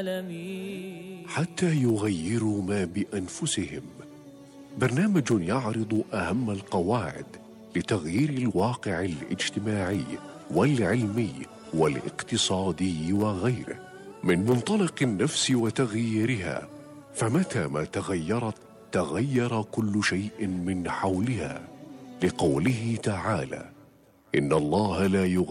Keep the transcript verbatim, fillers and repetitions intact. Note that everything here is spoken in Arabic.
حتى يغيروا ما بأنفسهم. برنامج يعرض أهم القواعد لتغيير الواقع الاجتماعي والعلمي والاقتصادي وغيره من منطلق النفس وتغييرها، فمتى ما تغيرت تغير كل شيء من حولها، لقوله تعالى: إن الله لا يغير